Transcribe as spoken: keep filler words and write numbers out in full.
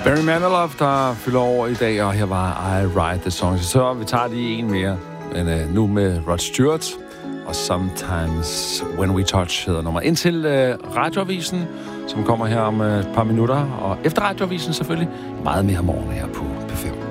Barry Manilow, der fylder over i dag, og her var I Write the Songs. Så vi tager lige en mere, men uh, nu med Rod Stewart, og Sometimes When We Touch hedder nummer. Indtil uh, Radioavisen, som kommer her om uh, et par minutter, og efter Radioavisen selvfølgelig, meget mere morgen her på P fem.